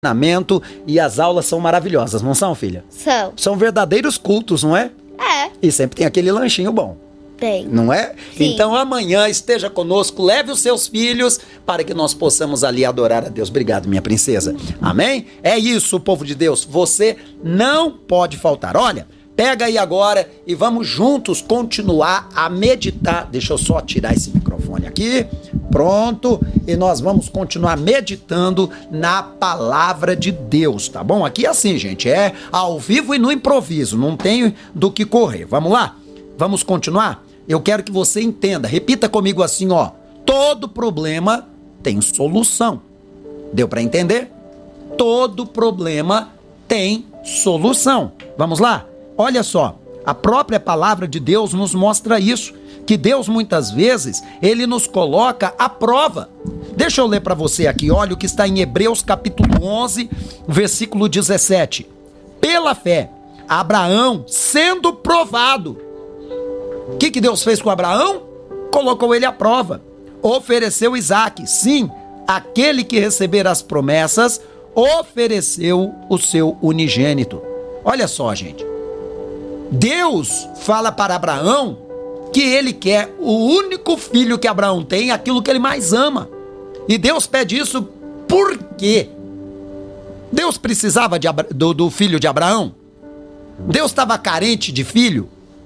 treinamento e as aulas são maravilhosas, não são, filha? São. São verdadeiros cultos, não é? É. E sempre tem aquele lanchinho bom. Tem. Não é? Sim. Então amanhã esteja conosco, leve os seus filhos para que nós possamos ali adorar a Deus. Obrigado, minha princesa. Amém? É isso, povo de Deus. Você não pode faltar. Olha, pega aí agora e vamos juntos continuar a meditar. Deixa eu só tirar esse microfone aqui. Pronto. E nós vamos continuar meditando na palavra de Deus, tá bom? Aqui é assim, gente, é ao vivo e no improviso. Não tem do que correr. Vamos lá? Vamos continuar? Eu quero que você entenda. Repita comigo assim, ó. Todo problema tem solução. Deu para entender? Todo problema tem solução. Vamos lá? Olha só. A própria palavra de Deus nos mostra isso. Que Deus muitas vezes, ele nos coloca à prova. Deixa eu ler para você aqui. Olha o que está em Hebreus capítulo 11, versículo 17. Pela fé, Abraão sendo provado. O que Deus fez com Abraão? Colocou ele à prova. Ofereceu Isaque. Sim, aquele que receber as promessas, ofereceu o seu unigênito. Olha só, gente. Deus fala para Abraão que ele quer o único filho que Abraão tem, aquilo que ele mais ama. E Deus pede isso por quê? Deus precisava do filho de Abraão? Deus estava carente de filho?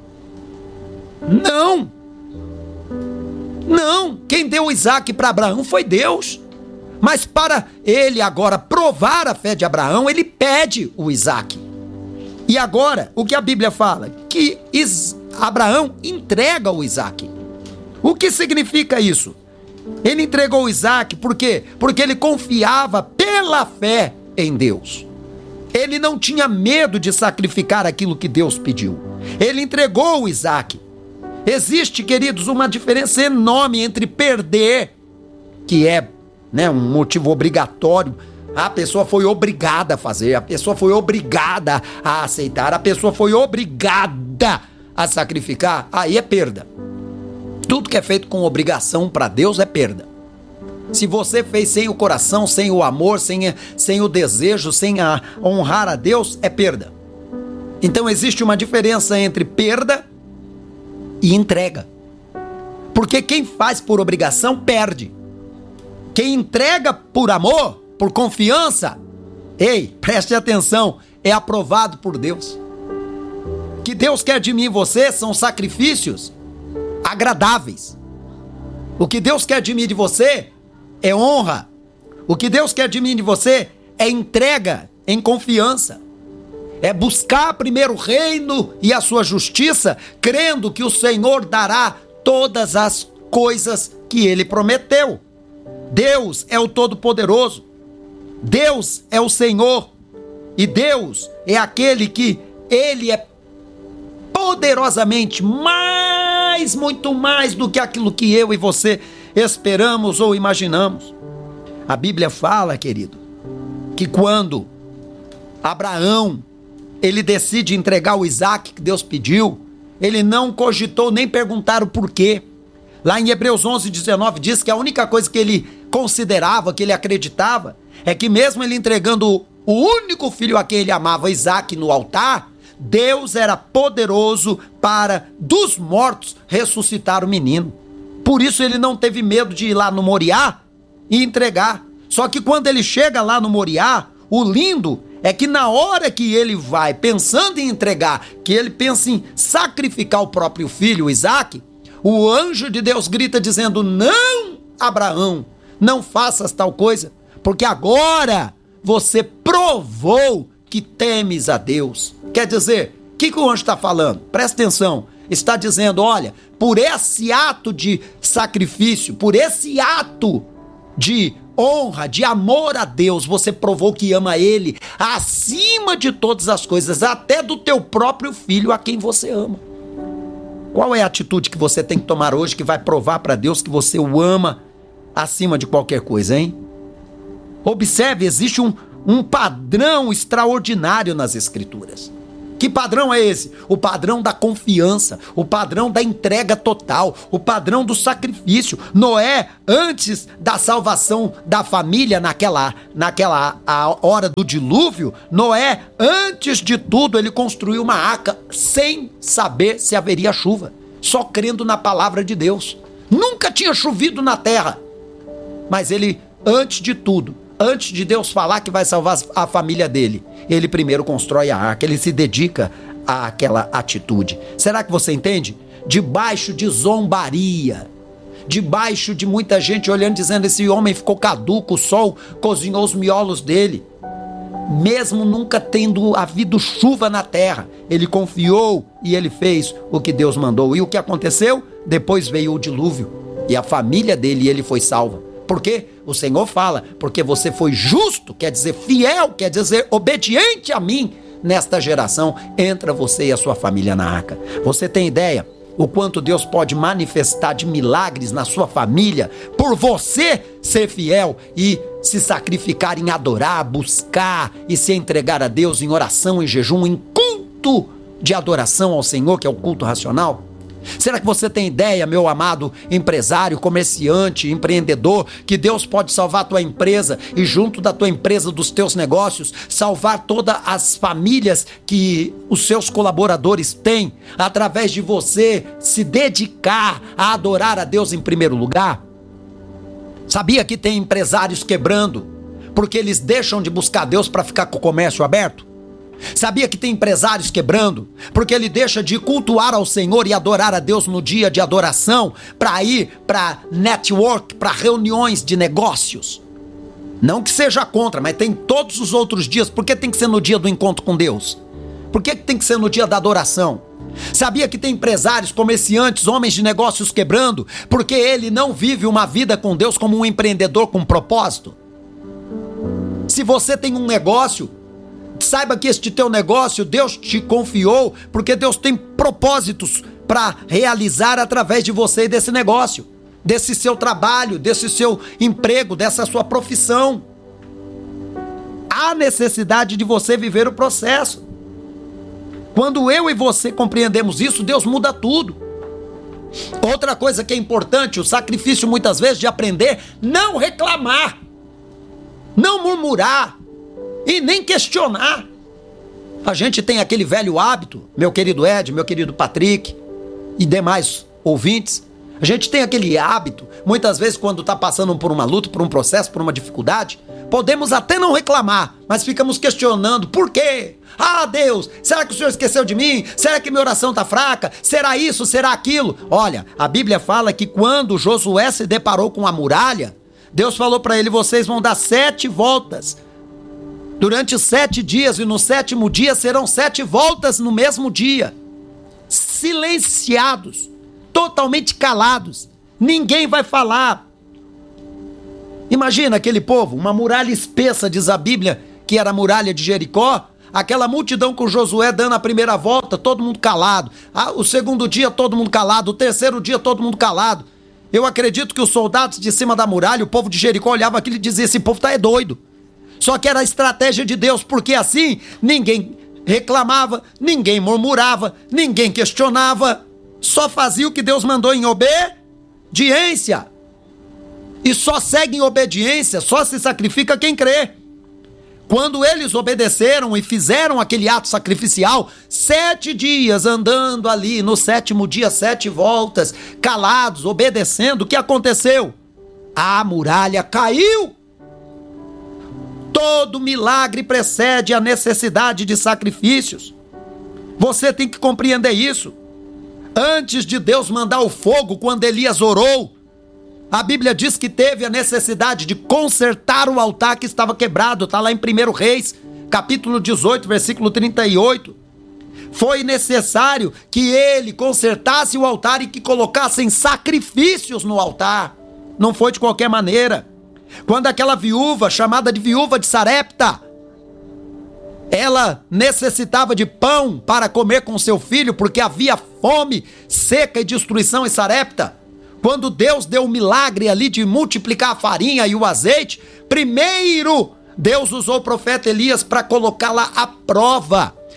Não. Não. Quem deu Isaque para Abraão foi Deus. Mas para ele agora provar a fé de Abraão, ele pede o Isaque. E agora, o que a Bíblia fala? Que Abraão entrega o Isaque. O que significa isso? Ele entregou o Isaque por quê? Porque ele confiava pela fé em Deus. Ele não tinha medo de sacrificar aquilo que Deus pediu. Ele entregou o Isaque. Existe, queridos, uma diferença enorme entre perder, que é, um motivo obrigatório. A pessoa foi obrigada a fazer, a pessoa foi obrigada a aceitar, a pessoa foi obrigada a sacrificar. Aí é perda. Tudo que é feito com obrigação para Deus é perda. Se você fez sem o coração, sem o amor, sem o desejo, sem honrar a Deus, é perda. Então existe uma diferença entre perda e entrega. Porque quem faz por obrigação perde. Quem entrega por amor, por confiança, preste atenção, é aprovado por Deus. O que Deus quer de mim e você são sacrifícios agradáveis. O que Deus quer de mim e de você é honra. O que Deus quer de mim e de você é entrega em confiança. É buscar primeiro o reino e a sua justiça, crendo que o Senhor dará todas as coisas que ele prometeu. Deus é o Todo-Poderoso. Deus é o Senhor. E Deus é aquele que ele é poderosamente muito mais do que aquilo que eu e você esperamos ou imaginamos. A Bíblia fala, querido, que quando Abraão ele decide entregar o Isaque que Deus pediu, ele não cogitou nem perguntar o porquê. Lá em Hebreus 11, 19 diz que a única coisa que ele considerava, que ele acreditava, é que mesmo ele entregando o único filho a quem ele amava, Isaque, no altar, Deus era poderoso para dos mortos ressuscitar o menino. Por isso ele não teve medo de ir lá no Moriá e entregar. Só que quando ele chega lá no Moriá, o lindo é que na hora que ele vai pensando em entregar, que ele pensa em sacrificar o próprio filho, Isaque, o anjo de Deus grita dizendo: não, Abraão, não faças tal coisa, porque agora você provou que temes a Deus. Quer dizer, o que o anjo está falando? Presta atenção. Está dizendo, olha, por esse ato de sacrifício, por esse ato de honra, de amor a Deus, você provou que ama Ele acima de todas as coisas, até do teu próprio filho a quem você ama. Qual é a atitude que você tem que tomar hoje que vai provar para Deus que você o ama acima de qualquer coisa, hein? Observe, existe um padrão extraordinário nas Escrituras. Que padrão é esse? O padrão da confiança, o padrão da entrega total, o padrão do sacrifício. Noé, antes da salvação da família naquela a hora do dilúvio, Noé, antes de tudo, ele construiu uma arca sem saber se haveria chuva, só crendo na palavra de Deus. Nunca tinha chovido na terra, mas ele, antes de tudo, antes de Deus falar que vai salvar a família dele, ele primeiro constrói a arca, ele se dedica àquela atitude. Será que você entende? Debaixo de zombaria, debaixo de muita gente olhando, dizendo: esse homem ficou caduco, o sol cozinhou os miolos dele. Mesmo nunca tendo havido chuva na terra, ele confiou e ele fez o que Deus mandou. E o que aconteceu? Depois veio o dilúvio e a família dele, e ele foi salvo. Por quê? O Senhor fala: porque você foi justo, quer dizer fiel, quer dizer obediente a mim, nesta geração, entra você e a sua família na arca. Você tem ideia o quanto Deus pode manifestar de milagres na sua família por você ser fiel e se sacrificar em adorar, buscar e se entregar a Deus em oração, em jejum, em culto de adoração ao Senhor, que é o culto racional? Será que você tem ideia, meu amado empresário, comerciante, empreendedor, que Deus pode salvar a tua empresa e junto da tua empresa, dos teus negócios, salvar todas as famílias que os seus colaboradores têm, através de você se dedicar a adorar a Deus em primeiro lugar? Sabia que tem empresários quebrando porque eles deixam de buscar Deus para ficar com o comércio aberto? Sabia que tem empresários quebrando porque ele deixa de cultuar ao Senhor e adorar a Deus no dia de adoração para ir para network, para reuniões de negócios? Não que seja contra, mas tem todos os outros dias. Por que tem que ser no dia do encontro com Deus? Por que tem que ser no dia da adoração? Sabia que tem empresários, comerciantes, homens de negócios quebrando porque ele não vive uma vida com Deus como um empreendedor com propósito? Se você tem um negócio, saiba que este teu negócio Deus te confiou, porque Deus tem propósitos para realizar através de você e desse negócio, desse seu trabalho, desse seu emprego, dessa sua profissão. Há necessidade de você viver o processo. Quando eu e você compreendemos isso, Deus muda tudo. Outra coisa que é importante, o sacrifício muitas vezes de aprender não reclamar, não murmurar e nem questionar. A gente tem aquele velho hábito, meu querido Ed, meu querido Patrick e demais ouvintes, a gente tem aquele hábito, muitas vezes quando está passando por uma luta, por um processo, por uma dificuldade, podemos até não reclamar, mas ficamos questionando: por quê? Ah, Deus, será que o Senhor esqueceu de mim? Será que minha oração está fraca? Será isso? Será aquilo? Olha, a Bíblia fala que quando Josué se deparou com a muralha, Deus falou para ele: vocês vão dar 7 voltas durante 7 dias, e no 7º dia serão 7 voltas no mesmo dia. Silenciados, totalmente calados, ninguém vai falar. Imagina aquele povo, uma muralha espessa, diz a Bíblia, que era a muralha de Jericó, aquela multidão com Josué dando a primeira volta, todo mundo calado. O 2º dia, todo mundo calado. O 3º dia, todo mundo calado. Eu acredito que os soldados de cima da muralha, o povo de Jericó, olhava aquilo e dizia: esse povo tá doido. Só que era a estratégia de Deus, porque assim ninguém reclamava, ninguém murmurava, ninguém questionava, só fazia o que Deus mandou em obediência. E só segue em obediência, só se sacrifica quem crê. Quando eles obedeceram e fizeram aquele ato sacrificial, 7 dias andando ali, no 7º dia, 7 voltas, calados, obedecendo, o que aconteceu? A muralha caiu. Todo milagre precede a necessidade de sacrifícios. Você tem que compreender isso. Antes de Deus mandar o fogo, quando Elias orou, a Bíblia diz que teve a necessidade de consertar o altar que estava quebrado. Está lá em 1 Reis, capítulo 18, versículo 38. Foi necessário que ele consertasse o altar e que colocassem sacrifícios no altar. Não foi de qualquer maneira. Quando aquela viúva, chamada de viúva de Sarepta, ela necessitava de pão para comer com seu filho, porque havia fome, seca e destruição em Sarepta. Quando Deus deu o milagre ali de multiplicar a farinha e o azeite, primeiro Deus usou o profeta Elias para colocá-la à prova.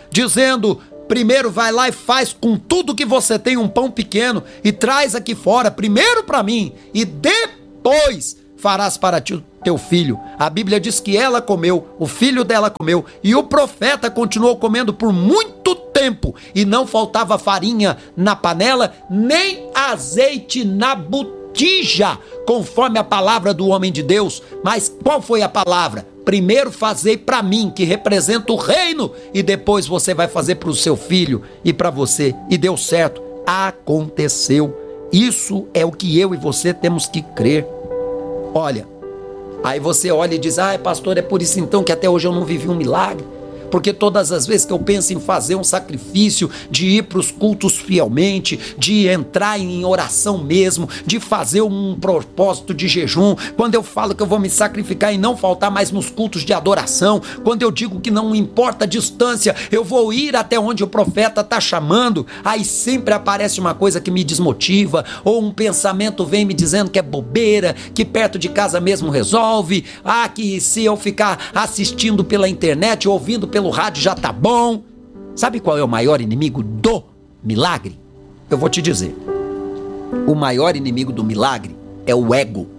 dizendo: primeiro vai lá e faz com tudo que você tem um pão pequeno e traz aqui fora, primeiro para mim, e depois farás para ti teu filho. A Bíblia diz que ela comeu, o filho dela comeu, e o profeta continuou comendo por muito tempo, e não faltava farinha na panela, nem azeite na botija, conforme a palavra do homem de Deus. Mas qual foi a palavra? Primeiro fazei para mim, que representa o reino, e depois você vai fazer para o seu filho e para você. E deu certo, aconteceu. Isso é o que eu e você temos que crer. Olha, aí você olha e diz: ai pastor, é por isso então que até hoje eu não vivi um milagre, porque todas as vezes que eu penso em fazer um sacrifício, de ir para os cultos fielmente, de entrar em oração mesmo, de fazer um propósito de jejum, quando eu falo que eu vou me sacrificar e não faltar mais nos cultos de adoração, quando eu digo que não importa a distância, eu vou ir até onde o profeta está chamando, aí sempre aparece uma coisa que me desmotiva, ou um pensamento vem me dizendo que é bobeira, que perto de casa mesmo resolve, que se eu ficar assistindo pela internet, ouvindo pelo rádio já tá bom. Sabe qual é o maior inimigo do milagre? Eu vou te dizer. O maior inimigo do milagre é o ego.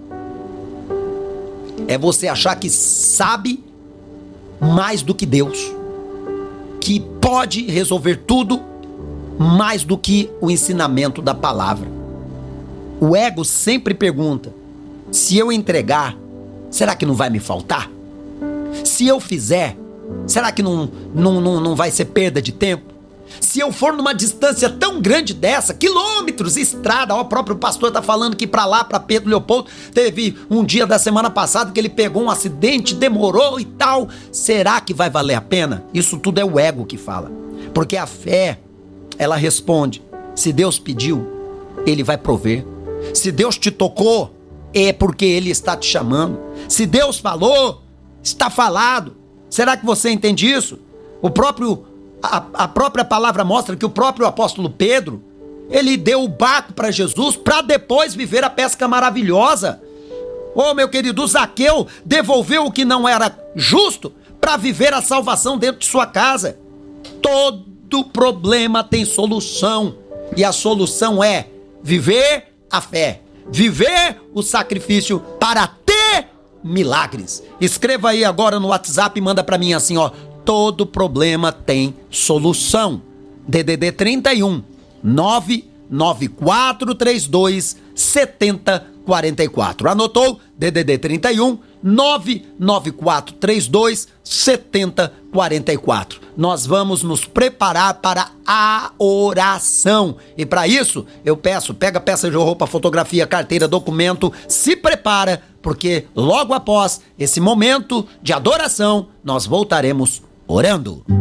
É você achar que sabe mais do que Deus, que pode resolver tudo mais do que o ensinamento da palavra. O ego sempre pergunta: se eu entregar, será que não vai me faltar? Se eu fizer, será que não vai ser perda de tempo? Se eu for numa distância tão grande dessa, quilômetros, estrada, o próprio pastor está falando que para lá, para Pedro Leopoldo, teve um dia da semana passada que ele pegou um acidente, demorou e tal. Será que vai valer a pena? Isso tudo é o ego que fala. Porque a fé, ela responde: se Deus pediu, Ele vai prover. Se Deus te tocou, é porque Ele está te chamando. Se Deus falou, está falado. Será que você entende isso? A própria palavra mostra que o próprio apóstolo Pedro, ele deu o barco para Jesus para depois viver a pesca maravilhosa. Meu querido, Zaqueu devolveu o que não era justo para viver a salvação dentro de sua casa. Todo problema tem solução, e a solução é viver a fé, viver o sacrifício para ter milagres. Escreva aí agora no WhatsApp e manda pra mim assim, todo problema tem solução. DDD 31 99432 7044. Anotou? DDD 31 99432 7044. Nós vamos nos preparar para a oração. E para isso, eu peço, pega peça de roupa, fotografia, carteira, documento, se prepara, porque logo após esse momento de adoração, nós voltaremos orando.